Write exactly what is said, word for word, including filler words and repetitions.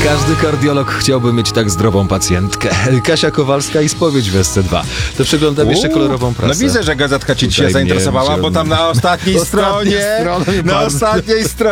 Każdy kardiolog chciałby mieć tak zdrową pacjentkę. Kasia Kowalska i spowiedź w S C dwa. To przeglądam jeszcze kolorową prasę. No widzę, że gazetka ci Tutaj dzisiaj mnie zainteresowała, się- bo tam na ostatniej Ostatnia stronie, strona mnie na bardzo- ostatniej stronie